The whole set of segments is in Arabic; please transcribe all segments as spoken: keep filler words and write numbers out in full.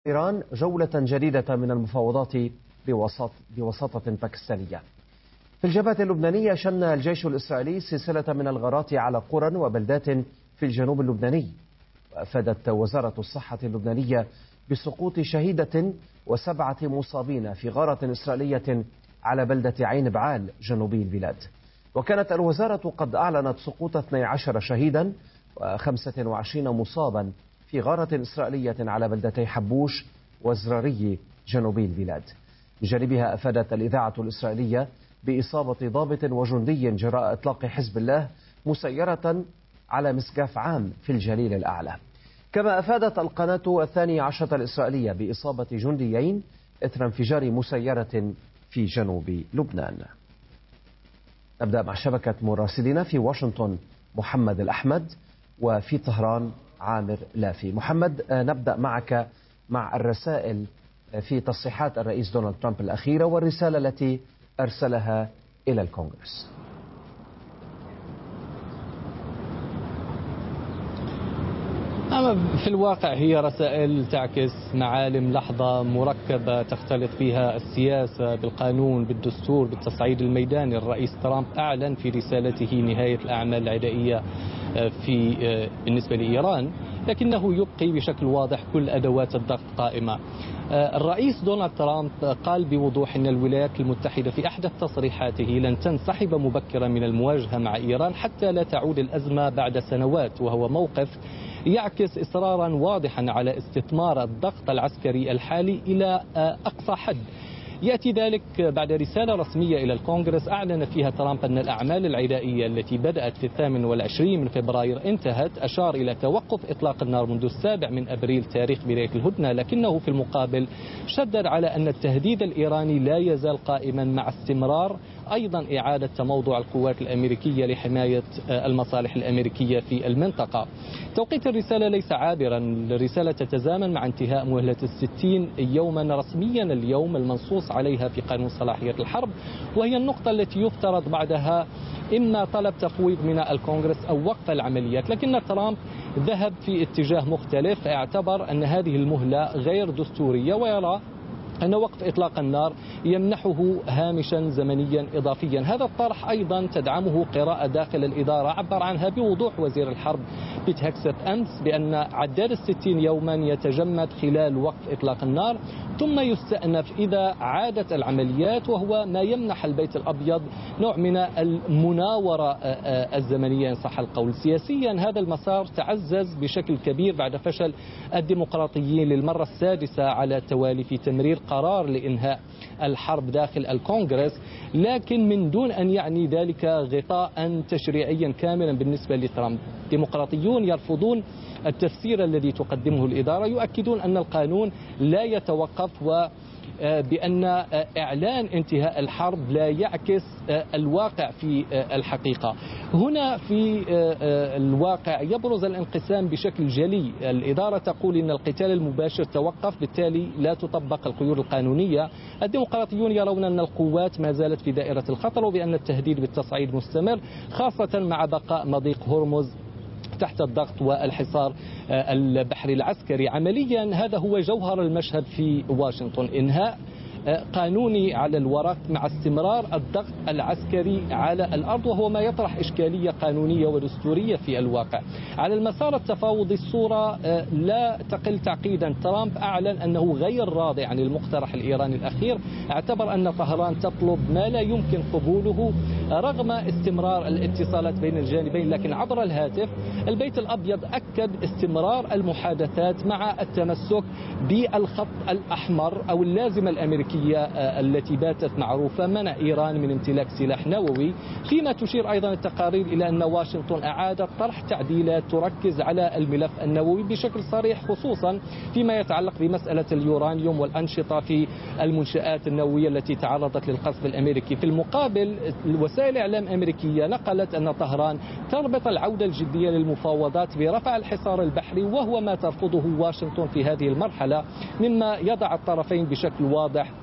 إيران جولة جديدة من المفاوضات بوساط بوساطة باكستانية. في الجبهة اللبنانية شن الجيش الإسرائيلي سلسلة من الغارات على قرى وبلدات في الجنوب اللبناني. وأفادت وزارة الصحة اللبنانية بسقوط شهيدة وسبعة مصابين في غارة إسرائيلية على بلدة عين بعال جنوبي البلاد. وكانت الوزارة قد أعلنت سقوط اثني عشر شهيدا وخمسة وعشرين مصابا في غارة إسرائيلية على بلدتي حبوش وزراري جنوبي البلاد. بجانبها أفادت الإذاعة الإسرائيلية بإصابة ضابط وجندي جراء إطلاق حزب الله مسيرة على مسقاف عام في الجليل الأعلى. كما أفادت القناة الثانية عشرة الإسرائيلية بإصابة جنديين إثر انفجار مسيرة في جنوب لبنان. نبدأ مع شبكة مراسلين في واشنطن محمد الأحمد وفي طهران عامر لافي. محمد، نبدأ معك مع الرسائل في تصريحات الرئيس دونالد ترامب الأخيرة والرسالة التي أرسلها إلى الكونغرس. أما في الواقع هي رسائل تعكس معالم لحظة مركبة تختلط فيها السياسة بالقانون بالدستور بالتصعيد الميداني. الرئيس ترامب أعلن في رسالته نهاية الأعمال العدائية في بالنسبة لإيران، لكنه يبقي بشكل واضح كل أدوات الضغط قائمة. الرئيس دونالد ترامب قال بوضوح أن الولايات المتحدة في أحدث تصريحاته لن تنسحب مبكرا من المواجهة مع إيران حتى لا تعود الأزمة بعد سنوات، وهو موقف يعكس إصرارا واضحا على استثمار الضغط العسكري الحالي إلى أقصى حد. يأتي ذلك بعد رسالة رسمية إلى الكونغرس أعلن فيها ترامب أن الأعمال العدائية التي بدأت في الثامن والعشرين من فبراير انتهت. أشار إلى توقف إطلاق النار منذ السابع من أبريل تاريخ بداية الهدنة، لكنه في المقابل شدد على أن التهديد الإيراني لا يزال قائما مع استمرار أيضا إعادة تموضع القوات الأمريكية لحماية المصالح الأمريكية في المنطقة. توقيت الرسالة ليس عابرا، الرسالة تتزامن مع انتهاء مهلة الستين يوما رسميا اليوم المنصوص عليها في قانون صلاحية الحرب، وهي النقطة التي يفترض بعدها إما طلب تفويض من الكونغرس أو وقف العمليات. لكن ترامب ذهب في اتجاه مختلف، اعتبر أن هذه المهلة غير دستورية، ويرى أن وقف إطلاق النار يمنحه هامشا زمنيا إضافيا. هذا الطرح أيضا تدعمه قراءة داخل الإدارة عبر عنها بوضوح وزير الحرب بيت هيكست أمس بأن عداد الستين يوما يتجمد خلال وقف إطلاق النار ثم يستأنف إذا عادت العمليات، وهو ما يمنح البيت الأبيض نوع من المناورة الزمنية إن صح القول. سياسيا هذا المسار تعزز بشكل كبير بعد فشل الديمقراطيين للمرة السادسة على التوالي في تمرير قرار لإنهاء الحرب داخل الكونغرس، لكن من دون أن يعني ذلك غطاء تشريعيا كاملا بالنسبة لترامب. الديمقراطيون يرفضون التفسير الذي تقدمه الإدارة، يؤكدون أن القانون لا يتوقف و بأن إعلان انتهاء الحرب لا يعكس الواقع في الحقيقة. هنا في الواقع يبرز الانقسام بشكل جلي. الإدارة تقول إن القتال المباشر توقف، بالتالي لا تطبق القيود القانونية. الديمقراطيون يرون أن القوات ما زالت في دائرة الخطر، وبأن التهديد بالتصعيد مستمر، خاصة مع بقاء مضيق هرمز تحت الضغط والحصار البحري العسكري. عمليا هذا هو جوهر المشهد في واشنطن، إنهاء قانوني على الورق مع استمرار الضغط العسكري على الأرض، وهو ما يطرح إشكالية قانونية ودستورية في الواقع. على المسار التفاوضي الصورة لا تقل تعقيدا. ترامب أعلن أنه غير راضي عن المقترح الإيراني الأخير، اعتبر أن طهران تطلب ما لا يمكن قبوله رغم استمرار الاتصالات بين الجانبين. لكن عبر الهاتف البيت الأبيض أكد استمرار المحادثات مع التمسك بالخط الأحمر أو اللازمة الأمريكية التي باتت معروفة، منع إيران من امتلاك سلاح نووي، فيما تشير أيضا التقارير إلى أن واشنطن أعادت طرح تعديلات تركز على الملف النووي بشكل صريح، خصوصا فيما يتعلق بمسألة اليورانيوم والأنشطة في المنشآت النووية التي تعرضت للقصف الأمريكي. في المقابل وسائل إعلام أمريكية نقلت أن طهران تربط العودة الجدية للمفاوضات برفع الحصار البحري، وهو ما ترفضه واشنطن في هذه المرحلة، مما يضع الطرفين بشكل واضح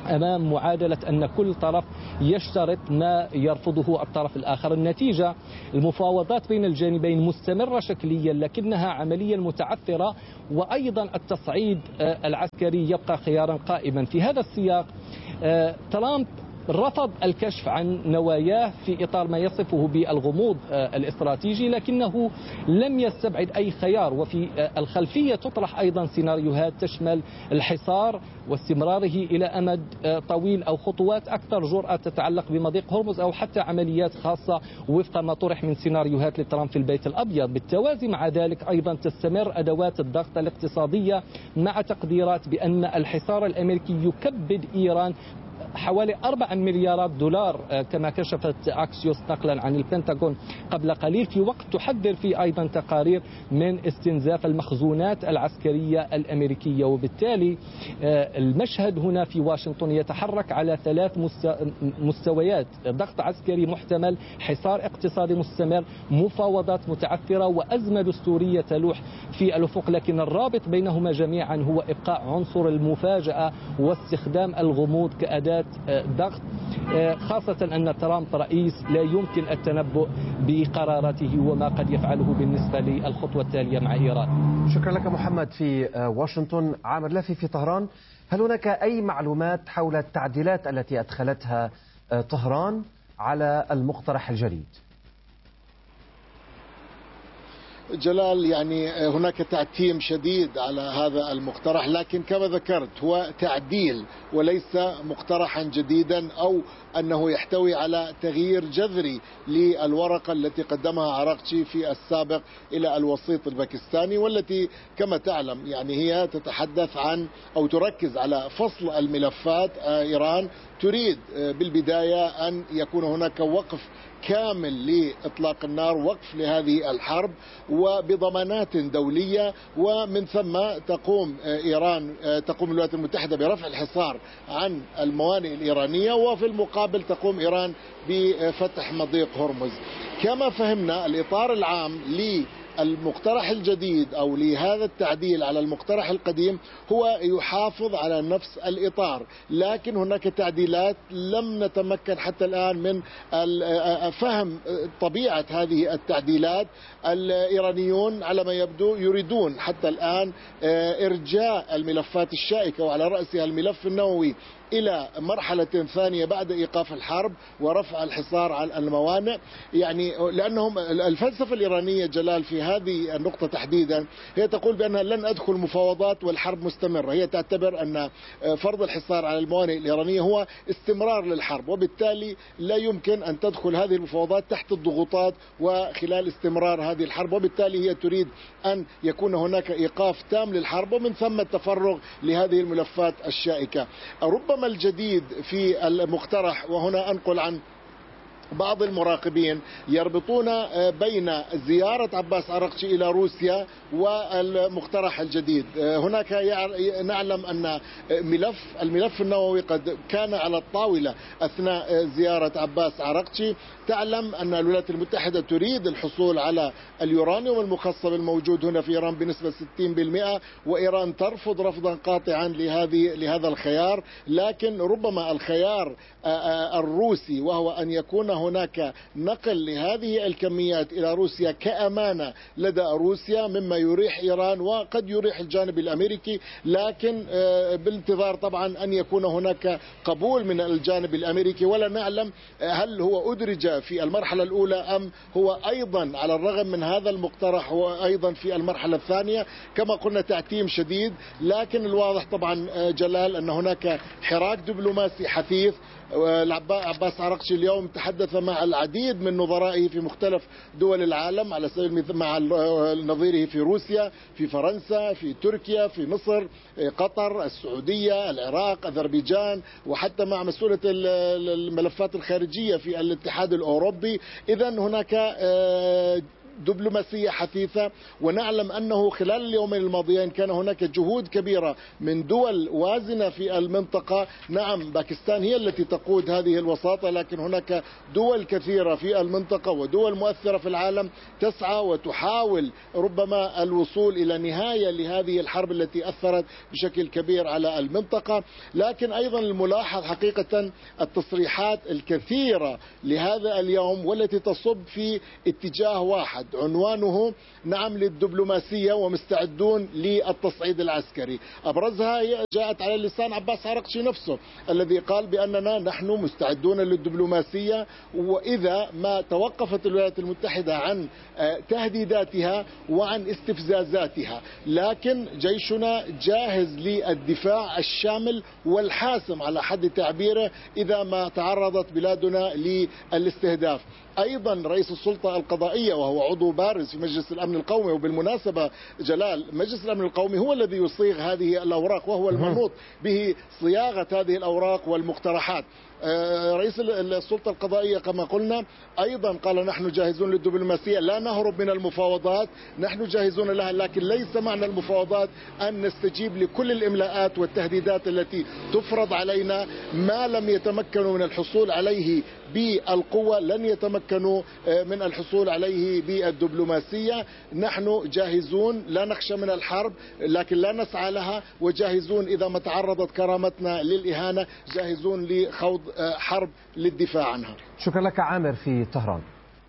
أمام معادلة أن كل طرف يشترط ما يرفضه الطرف الآخر. النتيجة المفاوضات بين الجانبين مستمرة شكليا لكنها عمليا متعثرة، وأيضا التصعيد العسكري يبقى خيارا قائما. في هذا السياق ترامب رفض الكشف عن نواياه في إطار ما يصفه بالغموض الاستراتيجي، لكنه لم يستبعد أي خيار. وفي الخلفية تطرح أيضا سيناريوهات تشمل الحصار واستمراره إلى أمد طويل، أو خطوات أكثر جرأة تتعلق بمضيق هرمز، أو حتى عمليات خاصة وفق ما طرح من سيناريوهات لترامب في البيت الأبيض. بالتوازي مع ذلك أيضا تستمر أدوات الضغط الاقتصادية، مع تقديرات بأن الحصار الأمريكي يكبد إيران حوالي أربعة مليارات دولار كما كشفت أكسيوس نقلا عن البنتاغون قبل قليل، في وقت تحذر فيه أيضا تقارير من استنزاف المخزونات العسكرية الأمريكية. وبالتالي المشهد هنا في واشنطن يتحرك على ثلاث مستويات: ضغط عسكري محتمل، حصار اقتصادي مستمر، مفاوضات متعثرة، وأزمة دستورية تلوح في الأفق. لكن الرابط بينهما جميعا هو إبقاء عنصر المفاجأة واستخدام الغموض كأداة ضغط، خاصة أن ترامب رئيس لا يمكن التنبؤ بقراراته وما قد يفعله بالنسبة للخطوة التالية مع إيران. شكرا لك محمد في واشنطن. عامر لافي في طهران، هل هناك أي معلومات حول التعديلات التي أدخلتها طهران على المقترح الجديد؟ جلال، يعني هناك تعتيم شديد على هذا المقترح، لكن كما ذكرت هو تعديل وليس مقترحا جديدا أو أنه يحتوي على تغيير جذري للورقة التي قدمها عراقچي في السابق إلى الوسيط الباكستاني، والتي كما تعلم يعني هي تتحدث عن أو تركز على فصل الملفات. إيران تريد بالبداية أن يكون هناك وقف كامل لإطلاق النار، وقف لهذه الحرب وبضمانات دولية، ومن ثم تقوم إيران تقوم الولايات المتحدة برفع الحصار عن الموانئ الإيرانية، وفي المقابل تقوم إيران بفتح مضيق هرمز. كما فهمنا الإطار العام للمقترح الجديد أو لهذا التعديل على المقترح القديم هو يحافظ على نفس الإطار، لكن هناك تعديلات لم نتمكن حتى الآن من فهم طبيعة هذه التعديلات. الإيرانيون على ما يبدو يريدون حتى الآن إرجاء الملفات الشائكة وعلى رأسها الملف النووي إلى مرحلة ثانية بعد إيقاف الحرب ورفع الحصار على الموانئ. يعني لأنهم الفلسفة الإيرانية جلال في هذه النقطة تحديدا هي تقول بأنها لن أدخل مفاوضات والحرب مستمرة. هي تعتبر أن فرض الحصار على الموانئ الإيرانية هو استمرار للحرب، وبالتالي لا يمكن أن تدخل هذه المفاوضات تحت الضغوطات وخلال استمرار هذه الحرب، وبالتالي هي تريد أن يكون هناك إيقاف تام للحرب ومن ثم التفرغ لهذه الملفات الشائكة. ربما الجديد في المقترح، وهنا أنقل عن بعض المراقبين، يربطون بين زيارة عباس عراقچي إلى روسيا والمقترح الجديد. هناك نعلم أن ملف الملف النووي قد كان على الطاولة أثناء زيارة عباس عراقچي. تعلم أن الولايات المتحدة تريد الحصول على اليورانيوم المخصب الموجود هنا في إيران بنسبة ستين بالمئة، وإيران ترفض رفضا قاطعا لهذه لهذا الخيار. لكن ربما الخيار الروسي، وهو أن يكون هناك نقل لهذه الكميات إلى روسيا كأمانة لدى روسيا، مما يريح إيران وقد يريح الجانب الأمريكي، لكن بانتظار طبعا أن يكون هناك قبول من الجانب الأمريكي. ولا نعلم هل هو أدرج في المرحلة الأولى أم هو أيضا على الرغم من هذا المقترح هو أيضا في المرحلة الثانية. كما قلنا تعتيم شديد، لكن الواضح طبعا جلال أن هناك حراك دبلوماسي حثيث. عباس عراقچي اليوم تحدث مع العديد من نظرائه في مختلف دول العالم، على سبيل المثال مع نظيره في روسيا، في فرنسا، في تركيا، في مصر، قطر، السعودية، العراق، أذربيجان، وحتى مع مسؤولة الملفات الخارجية في الاتحاد الأوروبي. إذن هناك دبلوماسية حثيثة. ونعلم أنه خلال اليومين الماضيين كان هناك جهود كبيرة من دول وازنة في المنطقة. نعم باكستان هي التي تقود هذه الوساطة، لكن هناك دول كثيرة في المنطقة ودول مؤثرة في العالم تسعى وتحاول ربما الوصول إلى نهاية لهذه الحرب التي أثرت بشكل كبير على المنطقة. لكن أيضا الملاحظ حقيقة التصريحات الكثيرة لهذا اليوم والتي تصب في اتجاه واحد عنوانه نعم للدبلوماسية ومستعدون للتصعيد العسكري. أبرزها جاءت على لسان عباس عرقشي نفسه الذي قال بأننا نحن مستعدون للدبلوماسية، وإذا ما توقفت الولايات المتحدة عن تهديداتها وعن استفزازاتها، لكن جيشنا جاهز للدفاع الشامل والحاسم على حد تعبيره إذا ما تعرضت بلادنا للاستهداف. أيضا رئيس السلطة القضائية وهو عضو بارز في مجلس الأمن القومي، وبالمناسبة جلال مجلس الأمن القومي هو الذي يصيغ هذه الأوراق وهو المنوط به صياغة هذه الأوراق والمقترحات. رئيس السلطة القضائية كما قلنا أيضا قال نحن جاهزون للدبلوماسية، لا نهرب من المفاوضات، نحن جاهزون لها، لكن ليس معنى المفاوضات أن نستجيب لكل الإملاءات والتهديدات التي تفرض علينا. ما لم يتمكنوا من الحصول عليه بالقوة لن يتمكنوا من الحصول عليه بالدبلوماسية. نحن جاهزون، لا نخشى من الحرب لكن لا نسعى لها، وجاهزون إذا ما تعرضت كرامتنا للإهانة جاهزون لخوض حرب للدفاع عنها. شكرا لك عامر في طهران.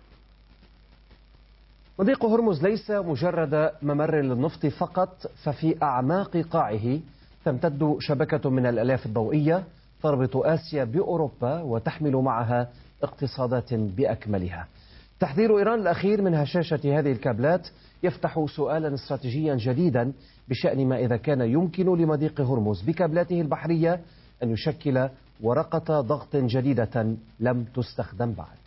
مضيق هرمز ليس مجرد ممر للنفط فقط، ففي أعماق قاعه تمتد شبكة من الآلاف الضوئية تربط آسيا بأوروبا وتحمل معها اقتصادات بأكملها. تحذير إيران الأخير من هشاشة هذه الكابلات يفتح سؤالا استراتيجيا جديدا بشأن ما إذا كان يمكن لمضيق هرمز بكابلاته البحرية أن يشكل ورقة ضغط جديدة لم تستخدم بعد.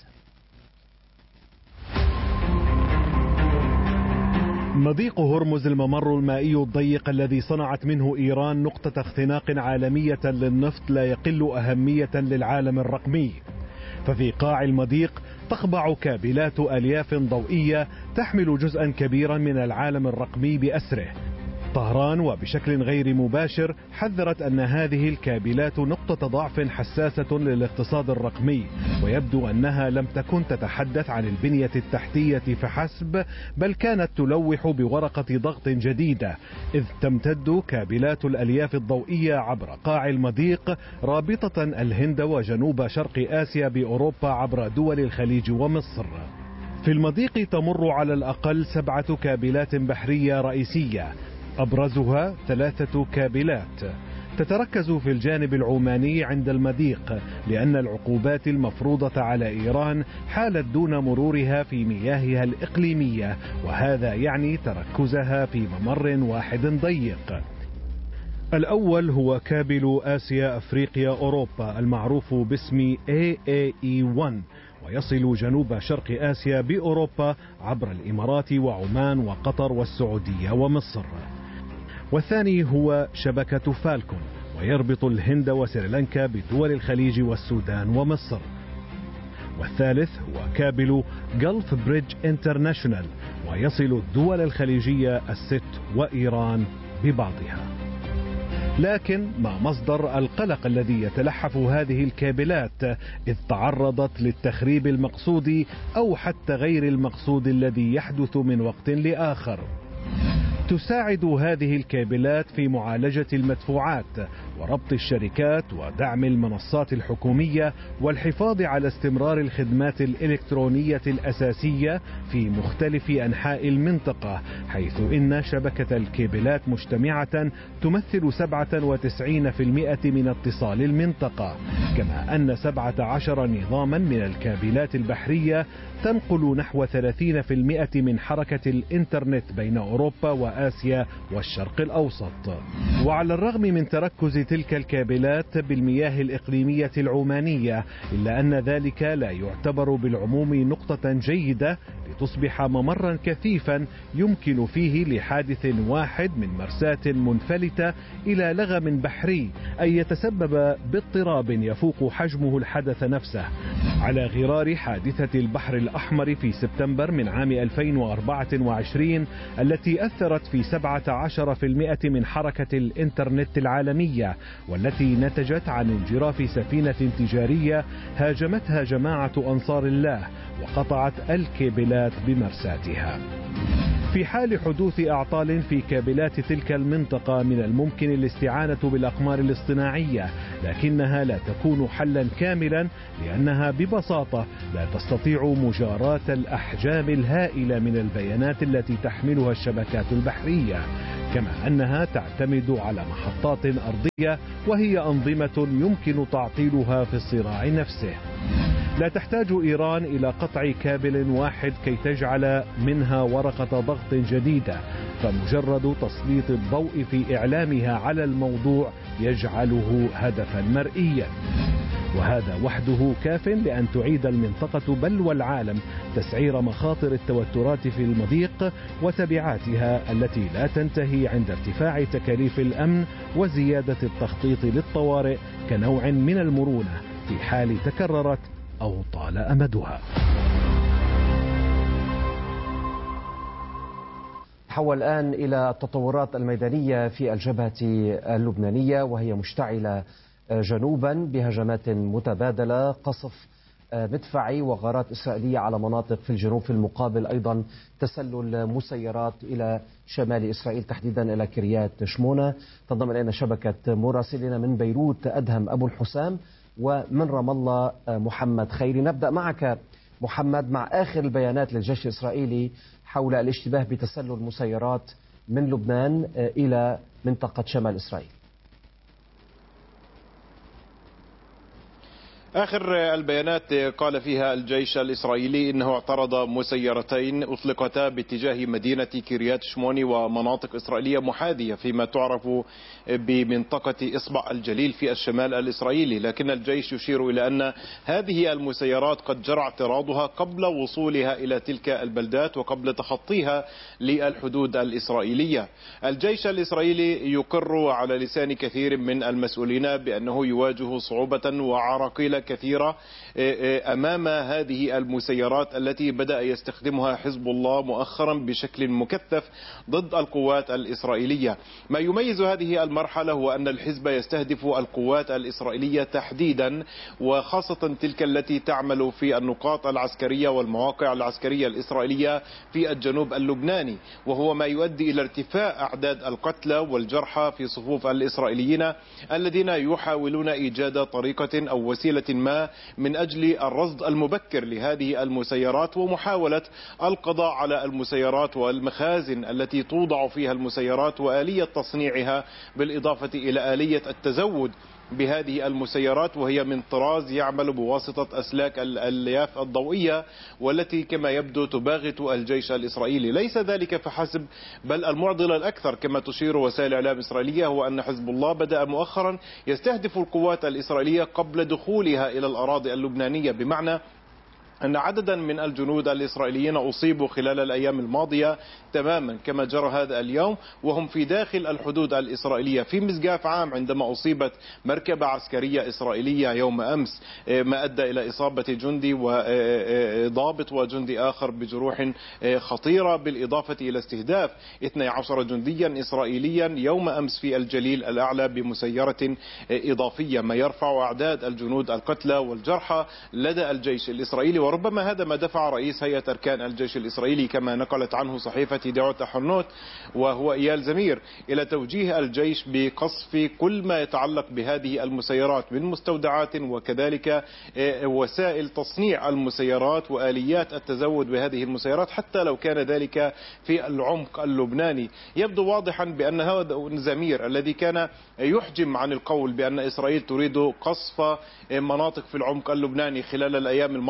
مضيق هرمز الممر المائي الضيق الذي صنعت منه إيران نقطة اختناق عالمية للنفط لا يقل أهمية للعالم الرقمي. ففي قاع المضيق تخضع كابلات ألياف ضوئية تحمل جزءا كبيرا من العالم الرقمي بأسره. طهران وبشكل غير مباشر حذرت أن هذه الكابلات نقطة ضعف حساسة للاقتصاد الرقمي، ويبدو أنها لم تكن تتحدث عن البنية التحتية فحسب، بل كانت تلوح بورقة ضغط جديدة، إذ تمتد كابلات الألياف الضوئية عبر قاع المضيق رابطة الهند وجنوب شرق آسيا بأوروبا عبر دول الخليج ومصر. في المضيق تمر على الأقل سبعة كابلات بحرية رئيسية، أبرزها ثلاثة كابلات تتركز في الجانب العماني عند المضيق، لأن العقوبات المفروضة على إيران حالت دون مرورها في مياهها الإقليمية، وهذا يعني تركزها في ممر واحد ضيق. الأول هو كابل آسيا أفريقيا أوروبا المعروف باسم إيه إيه إي واحد، ويصل جنوب شرق آسيا بأوروبا عبر الإمارات وعمان وقطر والسعودية ومصر. والثاني هو شبكة فالكون، ويربط الهند وسريلانكا بدول الخليج والسودان ومصر. والثالث هو كابل جلف بريدج انترناشونال، ويصل الدول الخليجية الست وإيران ببعضها. لكن ما مصدر القلق الذي يتلحف هذه الكابلات، إذ تعرضت للتخريب المقصود أو حتى غير المقصود الذي يحدث من وقت لآخر. تساعد هذه الكابلات في معالجة المدفوعات وربط الشركات ودعم المنصات الحكومية والحفاظ على استمرار الخدمات الإلكترونية الأساسية في مختلف أنحاء المنطقة، حيث إن شبكة الكابلات مجتمعة تمثل سبعة وتسعين بالمئة من اتصال المنطقة، كما أن سبعة عشر نظاما من الكابلات البحرية تنقل نحو ثلاثين بالمئة من حركة الإنترنت بين أوروبا وآسيا والشرق الأوسط. وعلى الرغم من تركز تلك الكابلات بالمياه الإقليمية العمانية، إلا أن ذلك لا يعتبر بالعموم نقطة جيدة لتصبح ممرا كثيفا يمكن فيه لحادث واحد من مرساة منفلتة إلى لغم بحري أن يتسبب باضطراب يفوق حجمه الحدث نفسه، على غرار حادثة البحر الأحمر في سبتمبر من عام ألفين وأربعة وعشرين التي أثرت في سبعة عشر بالمئة من حركة الإنترنت العالمية، والتي نتجت عن انجراف سفينة تجارية هاجمتها جماعة أنصار الله وقطعت الكابلات بمرساتها. في حال حدوث أعطال في كابلات تلك المنطقة من الممكن الاستعانة بالأقمار الاصطناعية، لكنها لا تكون حلا كاملا لأنها ببساطة لا تستطيع مجاراة الأحجام الهائلة من البيانات التي تحملها الشبكات البحرية، كما أنها تعتمد على محطات أرضية وهي أنظمة يمكن تعطيلها في الصراع نفسه. لا تحتاج إيران إلى قطع كابل واحد كي تجعل منها ورقة ضغط جديدة، فمجرد تسليط الضوء في إعلامها على الموضوع يجعله هدفا مرئيا، وهذا وحده كاف لأن تعيد المنطقة بل والعالم تسعير مخاطر التوترات في المضيق وتبعاتها التي لا تنتهي عند ارتفاع تكاليف الأمن وزيادة التخطيط للطوارئ كنوع من المرونة في حال تكررت أو طال أمدها. تحول الآن إلى التطورات الميدانية في الجبهة اللبنانية، وهي مشتعلة جنوبا بهجمات متبادلة، قصف مدفعي وغارات إسرائيلية على مناطق في الجنوب، في المقابل أيضا تسلل مسيرات إلى شمال إسرائيل تحديدا إلى كريات شمونة. تنضم إلينا شبكة مراسلين من بيروت أدهم أبو الحسام، ومن رام الله محمد خيري. نبدأ معك محمد مع آخر البيانات للجيش الإسرائيلي حول الاشتباه بتسلل مسيرات من لبنان إلى منطقة شمال إسرائيل. آخر البيانات قال فيها الجيش الإسرائيلي إنه اعترض مسيرتين أطلقتا باتجاه مدينة كريات شموني ومناطق إسرائيلية محاذية فيما تعرف بمنطقة إصبع الجليل في الشمال الإسرائيلي، لكن الجيش يشير إلى أن هذه المسيرات قد جرى اعتراضها قبل وصولها إلى تلك البلدات وقبل تخطيها للحدود الإسرائيلية. الجيش الإسرائيلي يقر على لسان كثير من المسؤولين بأنه يواجه صعوبة وعراقيل كثيرة أمام هذه المسيرات التي بدأ يستخدمها حزب الله مؤخرا بشكل مكثف ضد القوات الإسرائيلية. ما يميز هذه المرحلة هو أن الحزب يستهدف القوات الإسرائيلية تحديدا، وخاصة تلك التي تعمل في النقاط العسكرية والمواقع العسكرية الإسرائيلية في الجنوب اللبناني، وهو ما يؤدي إلى ارتفاع أعداد القتلى والجرحى في صفوف الإسرائيليين الذين يحاولون إيجاد طريقة أو وسيلة ما من أجل الرصد المبكر لهذه المسيرات ومحاولة القضاء على المسيرات والمخازن التي توضع فيها المسيرات وآلية تصنيعها، بالإضافة إلى آلية التزود بهذه المسيرات، وهي من طراز يعمل بواسطة أسلاك الألياف الضوئية والتي كما يبدو تباغت الجيش الإسرائيلي. ليس ذلك فحسب، بل المعضلة الأكثر كما تشير وسائل إعلام إسرائيلية هو أن حزب الله بدأ مؤخرا يستهدف القوات الإسرائيلية قبل دخولها إلى الأراضي اللبنانية، بمعنى أن عددا من الجنود الإسرائيليين أصيبوا خلال الأيام الماضية تماما كما جرى هذا اليوم وهم في داخل الحدود الإسرائيلية. في مسقاف عام عندما أصيبت مركبة عسكرية إسرائيلية يوم أمس، ما أدى إلى إصابة جندي وضابط وجندي آخر بجروح خطيرة، بالإضافة إلى استهداف اثني عشر جنديا إسرائيليا يوم أمس في الجليل الأعلى بمسيرة إضافية، ما يرفع أعداد الجنود القتلى والجرحى لدى الجيش الإسرائيلي. وربما هذا ما دفع رئيس هيئة أركان الجيش الإسرائيلي كما نقلت عنه صحيفة دعوة حرنوت وهو إيال زمير إلى توجيه الجيش بقصف كل ما يتعلق بهذه المسيرات من مستودعات وكذلك وسائل تصنيع المسيرات وآليات التزود بهذه المسيرات حتى لو كان ذلك في العمق اللبناني. يبدو واضحا بأن هذا زمير الذي كان يحجم عن القول بأن إسرائيل تريد قصف مناطق في العمق اللبناني خلال الأيام الماضية وبأن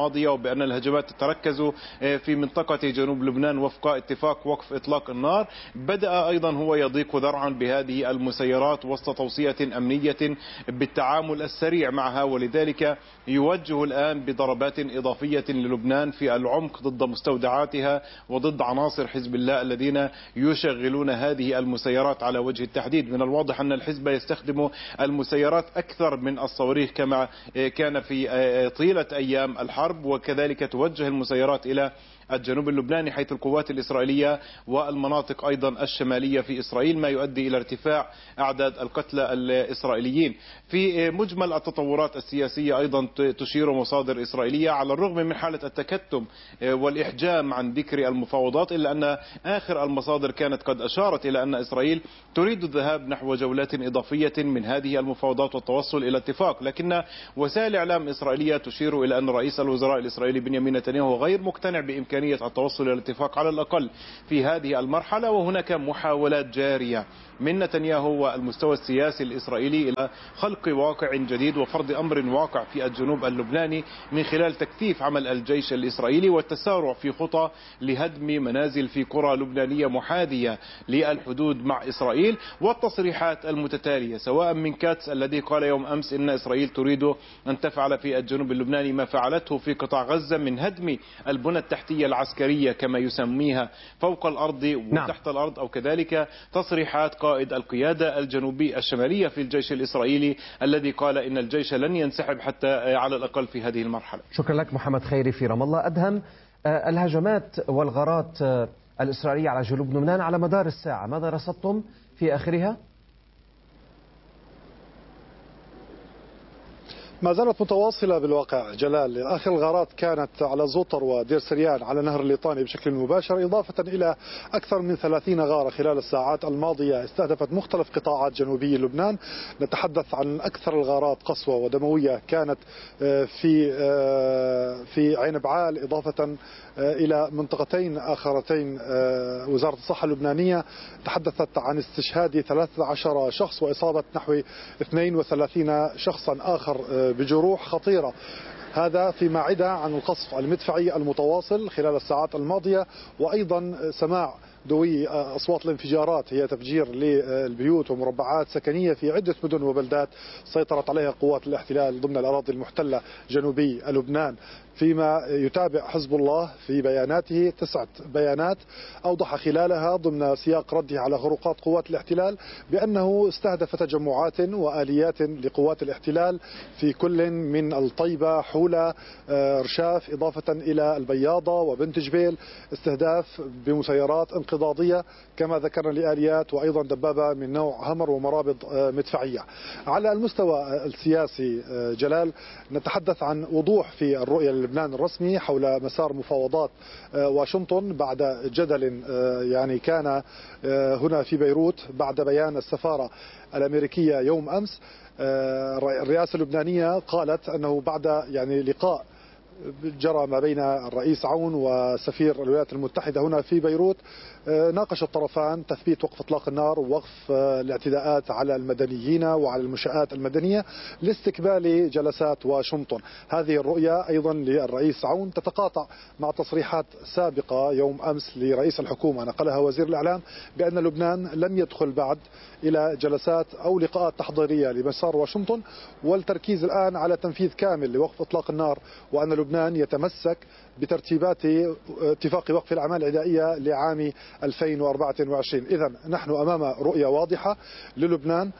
بأن الهجمات تتركز في منطقة جنوب لبنان وفق اتفاق وقف إطلاق النار. بدأ أيضا هو يضيق ذرعا بهذه المسيرات وسط توصية أمنية بالتعامل السريع معها، ولذلك يوجه الآن بضربات إضافية للبنان في العمق ضد مستودعاتها وضد عناصر حزب الله الذين يشغلون هذه المسيرات على وجه التحديد. من الواضح أن الحزب يستخدم المسيرات أكثر من الصواريخ كما كان في طيلة أيام الحرب، وكذلك توجه المسيرات إلى الجنوب اللبناني حيث القوات الإسرائيلية والمناطق أيضا الشمالية في إسرائيل، ما يؤدي إلى ارتفاع أعداد القتلى الإسرائيليين. في مجمل التطورات السياسية أيضا تشير مصادر إسرائيلية على الرغم من حالة التكتم والإحجام عن ذكر المفاوضات، إلا أن آخر المصادر كانت قد أشارت إلى أن إسرائيل تريد الذهاب نحو جولات إضافية من هذه المفاوضات والتوصل إلى اتفاق. لكن وسائل إعلام إسرائيلية تشير إلى أن رئيس الوزراء الإسرائيلي بنيامين نتنياهو غير مقتنع بإمكانية التوصل إلى الاتفاق على الأقل في هذه المرحلة، وهناك محاولات جارية من نتنياهو والمستوى السياسي الإسرائيلي إلى خلق واقع جديد وفرض أمر واقع في الجنوب اللبناني من خلال تكثيف عمل الجيش الإسرائيلي والتسارع في خطى لهدم منازل في قرى لبنانية محاذية للحدود مع إسرائيل. والتصريحات المتتالية سواء من كاتس الذي قال يوم أمس إن إسرائيل تريد أن تفعل في الجنوب اللبناني ما فعلته في قطاع غزة من هدم البنى التحتية العسكرية كما يسميها فوق الأرض وتحت نعم. الأرض، أو كذلك تصريحات قائد القيادة الجنوبي الشمالية في الجيش الإسرائيلي الذي قال إن الجيش لن ينسحب حتى على الأقل في هذه المرحلة. شكرا لك محمد خيري في رام الله. أدهم، الهجمات والغارات الإسرائيلية على جنوب لبنان على مدار الساعة، ماذا رصدتم في آخرها؟ ما زالت متواصلة بالواقع جلال. آخر الغارات كانت على زوطر ودير سريان على نهر الليطاني بشكل مباشر، إضافة إلى أكثر من ثلاثين غارة خلال الساعات الماضية استهدفت مختلف قطاعات جنوبي لبنان. نتحدث عن أكثر الغارات قسوة ودموية كانت في في عين بعال، إضافة إلى منطقتين آخرتين. وزارة الصحة اللبنانية تحدثت عن استشهاد ثلاثة عشر شخص وإصابة نحو اثنين وثلاثين شخصا آخر بجروح خطيرة. هذا فيما عدا عن القصف المدفعي المتواصل خلال الساعات الماضية، وأيضا سماع دوي أصوات الانفجارات هي تفجير للبيوت ومربعات سكنية في عدة مدن وبلدات سيطرت عليها قوات الاحتلال ضمن الأراضي المحتلة جنوبي لبنان. فيما يتابع حزب الله في بياناته تسعة بيانات أوضح خلالها ضمن سياق رده على خروقات قوات الاحتلال بأنه استهدف تجمعات وآليات لقوات الاحتلال في كل من الطيبة، حولة، رشاف، إضافة إلى البياضة وبنت جبيل، استهداف بمسيرات انقضاضية كما ذكرنا لآليات، وأيضا دبابة من نوع همر ومرابط مدفعية. على المستوى السياسي جلال، نتحدث عن وضوح في الرؤية لبنان الرسمي حول مسار مفاوضات واشنطن بعد جدل يعني كان هنا في بيروت بعد بيان السفارة الأمريكية يوم أمس. الرئاسة اللبنانية قالت أنه بعد يعني لقاء جرى ما بين الرئيس عون وسفير الولايات المتحدة هنا في بيروت، ناقش الطرفان تثبيت وقف اطلاق النار ووقف الاعتداءات على المدنيين وعلى المنشآت المدنية لاستقبال جلسات واشنطن. هذه الرؤية أيضا للرئيس عون تتقاطع مع تصريحات سابقة يوم أمس لرئيس الحكومة نقلها وزير الإعلام بأن لبنان لم يدخل بعد إلى جلسات أو لقاءات تحضيرية لمسار واشنطن، والتركيز الآن على تنفيذ كامل لوقف اطلاق النار، وأن لبنان يتمسك بترتيبات اتفاق وقف الأعمال العدائية لعام ألفين وأربعة وعشرين. إذن نحن أمام رؤية واضحة للبنان.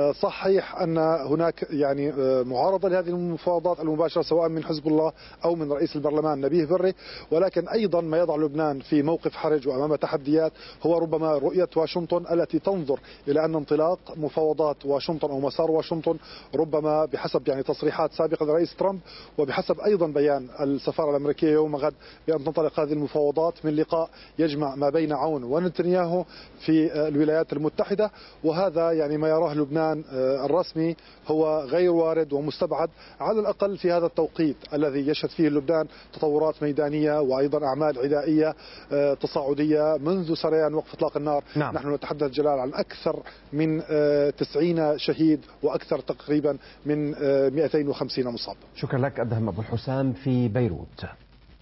صحيح أن هناك يعني معارضة لهذه المفاوضات المباشرة سواء من حزب الله أو من رئيس البرلمان نبيه بري، ولكن أيضا ما يضع لبنان في موقف حرج وأمام تحديات هو ربما رؤية واشنطن التي تنظر إلى أن انطلاق مفاوضات واشنطن أو مسار واشنطن ربما بحسب يعني تصريحات سابقة لرئيس ترامب وبحسب أيضا بيان السفارة الأمريكية يوم غد بأن تنطلق هذه المفاوضات من لقاء يجمع ما بين عون ونتنياهو في الولايات المتحدة. وهذا يعني ما يراه لبنان الرسمي هو غير وارد ومستبعد على الأقل في هذا التوقيت الذي يشهد فيه لبنان تطورات ميدانية وأيضا أعمال عدائية تصاعدية منذ سريان وقف إطلاق النار. نعم. نحن نتحدث جلال عن أكثر من تسعين شهيد وأكثر تقريبا من مئتين وخمسين مصاب. شكرا لك أدهم أبو الحسام في بيروت.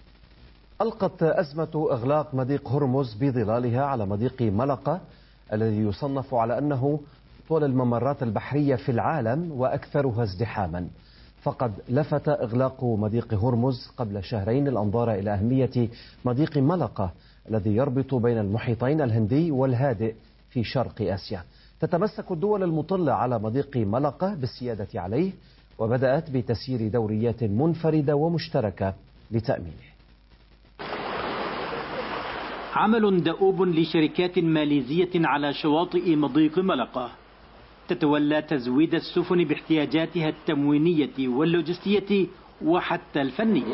ألقت أزمة إغلاق مضيق هرمز بظلالها على مضيق ملقا الذي يصنف على أنه طول الممرات البحرية في العالم وأكثرها ازدحاما. فقد لفت إغلاق مضيق هرمز قبل شهرين الأنظار إلى أهمية مضيق ملقا الذي يربط بين المحيطين الهندي والهادئ في شرق آسيا. تتمسك الدول المطلة على مضيق ملقا بالسيادة عليه، وبدأت بتسيير دوريات منفردة ومشتركة لتأمينه. عمل دؤوب لشركات ماليزية على شواطئ مضيق ملقا تتولى تزويد السفن باحتياجاتها التموينية واللوجستية وحتى الفنية.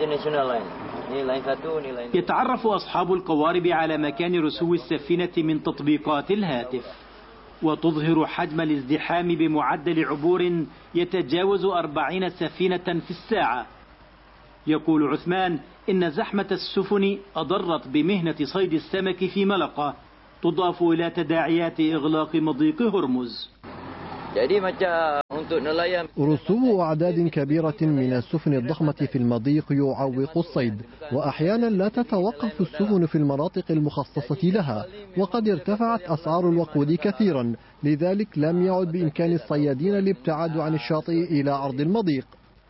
يتعرف أصحاب القوارب على مكان رسو السفينة من تطبيقات الهاتف، وتظهر حجم الازدحام بمعدل عبور يتجاوز أربعين سفينة في الساعة. يقول عثمان إن زحمة السفن أضرت بمهنة صيد السمك في ملقا، تضاف إلى تداعيات إغلاق مضيق هرمز. رسوم أعداد كبيرة من السفن الضخمة في المضيق يعوق الصيد، وأحيانا لا تتوقف السفن في المناطق المخصصة لها، وقد ارتفعت أسعار الوقود كثيرا، لذلك لم يعد بإمكان الصيادين الابتعاد عن الشاطئ إلى عرض المضيق.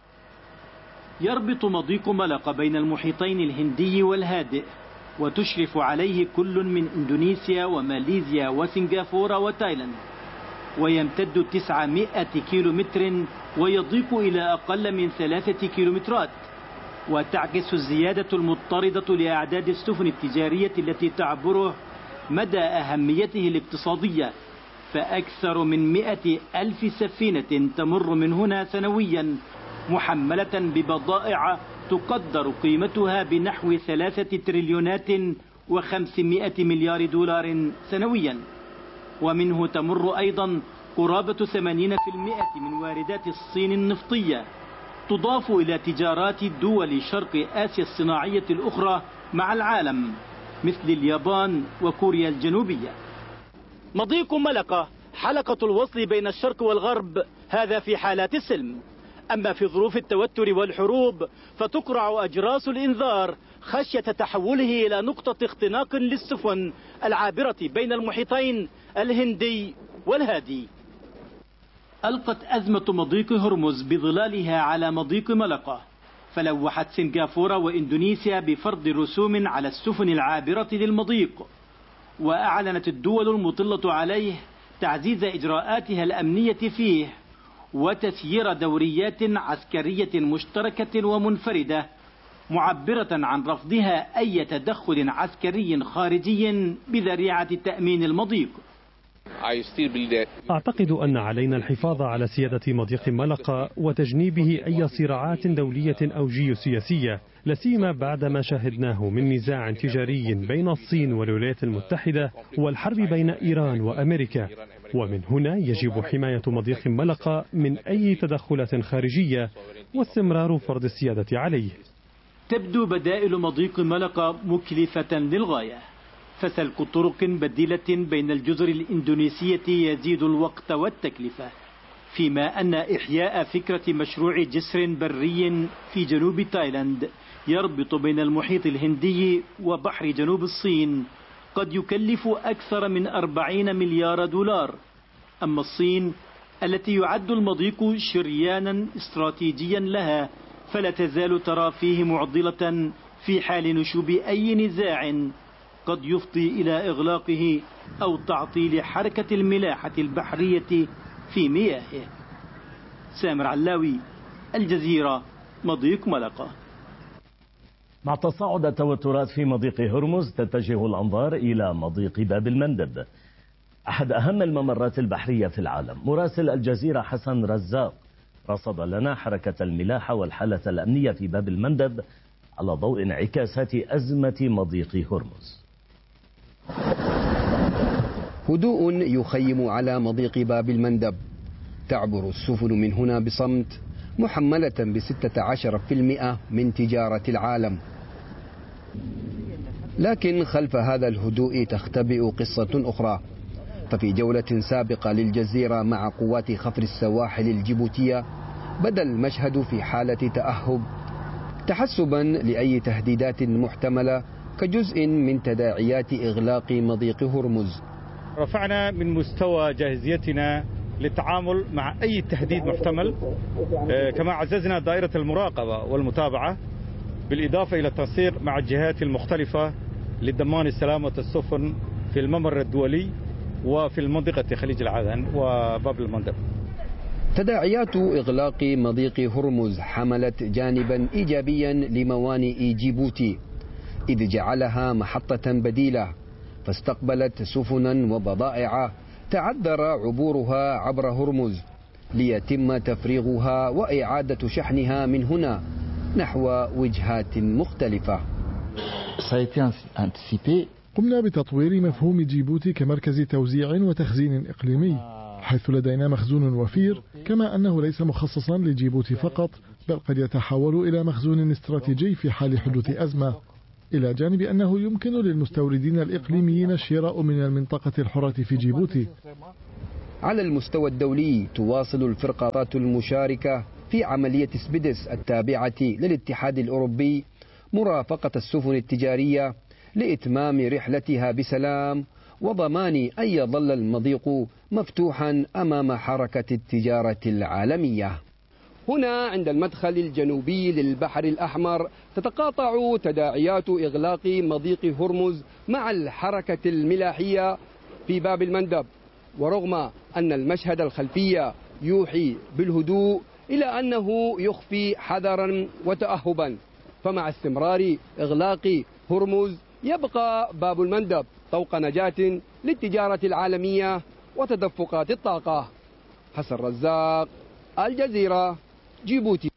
يربط مضيق ملقا بين المحيطين الهندي والهادئ، وتشرف عليه كل من إندونيسيا وماليزيا وسنغافورة وتايلاند، ويمتد تسعمائة كيلومتر ويضيق إلى أقل من ثلاثة كيلومترات. وتعكس الزيادة المضطردة لأعداد السفن التجارية التي تعبره مدى أهميته الاقتصادية، فأكثر من مئة ألف سفينة تمر من هنا سنويا محملة ببضائع تقدر قيمتها بنحو ثلاثة تريليونات وخمسمائة مليار دولار سنويا. ومنه تمر أيضا قرابة ثمانين بالمئة من واردات الصين النفطية، تضاف إلى تجارات دول شرق آسيا الصناعية الأخرى مع العالم مثل اليابان وكوريا الجنوبية. مضيق ملقا حلقة الوصل بين الشرق والغرب، هذا في حالات السلم. أما في ظروف التوتر والحروب فتقرع أجراس الإنذار خشية تحوله إلى نقطة اختناق للسفن العابرة بين المحيطين الهندي والهادي. ألقت أزمة مضيق هرمز بظلالها على مضيق ملقا، فلوحت سنغافورة وإندونيسيا بفرض رسوم على السفن العابرة للمضيق، وأعلنت الدول المطلة عليه تعزيز إجراءاتها الأمنية فيه وتسيير دوريات عسكرية مشتركة ومنفردة، معبرة عن رفضها أي تدخل عسكري خارجي بذريعة تأمين المضيق. أعتقد أن علينا الحفاظ على سيادة مضيق ملقا وتجنيبه أي صراعات دولية أو جيوسياسية، لسيما بعد ما شاهدناه من نزاع تجاري بين الصين والولايات المتحدة والحرب بين إيران وأمريكا. ومن هنا يجب حماية مضيق ملقا من أي تدخلات خارجية واستمرار فرض السيادة عليه. تبدو بدائل مضيق ملقا مكلفة للغاية، فسلك طرق بديلة بين الجزر الإندونيسية يزيد الوقت والتكلفة، فيما أن إحياء فكرة مشروع جسر بري في جنوب تايلاند يربط بين المحيط الهندي وبحر جنوب الصين قد يكلف أكثر من أربعين مليار دولار. أما الصين التي يعد المضيق شريانا استراتيجيا لها فلا تزال ترى فيه معضلة في حال نشوب أي نزاع قد يفضي إلى إغلاقه أو تعطيل حركة الملاحة البحرية في مياهه. سامر علاوي، الجزيرة، مضيق ملقا. مع تصاعد التوترات في مضيق هرمز تتجه الأنظار إلى مضيق باب المندب، أحد أهم الممرات البحرية في العالم. مراسل الجزيرة حسن رزاق رصد لنا حركة الملاحة والحالة الأمنية في باب المندب على ضوء انعكاسات أزمة مضيق هرمز. هدوء يخيم على مضيق باب المندب، تعبر السفن من هنا بصمت، محملة بستة عشر بالمئة من تجارة العالم. لكن خلف هذا الهدوء تختبئ قصة أخرى. ففي جولة سابقة للجزيرة مع قوات خفر السواحل الجيبوتية بدا المشهد في حالة تأهب تحسبا لأي تهديدات محتملة كجزء من تداعيات إغلاق مضيق هرمز. رفعنا من مستوى جاهزيتنا للتعامل مع أي تهديد محتمل، كما عززنا دائرة المراقبة والمتابعة، بالإضافة إلى التنسيق مع الجهات المختلفة لضمان سلامة السفن في الممر الدولي وفي المنطقة خليج العدن وباب المندب. تداعيات إغلاق مضيق هرمز حملت جانبا إيجابيا لموانئ جيبوتي، إذ جعلها محطة بديلة، فاستقبلت سفنا وبضائع تعذر عبورها عبر هرمز ليتم تفريغها وإعادة شحنها من هنا نحو وجهات مختلفة. قمنا بتطوير مفهوم جيبوتي كمركز توزيع وتخزين إقليمي، حيث لدينا مخزون وفير، كما أنه ليس مخصصا لجيبوتي فقط، بل قد يتحول إلى مخزون استراتيجي في حال حدوث أزمة، إلى جانب أنه يمكن للمستوردين الإقليميين الشراء من المنطقة الحرة في جيبوتي. على المستوى الدولي تواصل الفرقاطات المشاركة في عملية سبيدس التابعة للاتحاد الأوروبي مرافقة السفن التجارية لإتمام رحلتها بسلام وضمان أن يظل المضيق مفتوحا أمام حركة التجارة العالمية. هنا عند المدخل الجنوبي للبحر الأحمر تتقاطع تداعيات إغلاق مضيق هرمز مع الحركة الملاحية في باب المندب، ورغم أن المشهد الخلفي يوحي بالهدوء إلى أنه يخفي حذرا وتأهبا، فمع استمرار إغلاق هرمز يبقى باب المندب طوق نجاة للتجارة العالمية وتدفقات الطاقة. حسن رزاق، الجزيرة، جيبوتي.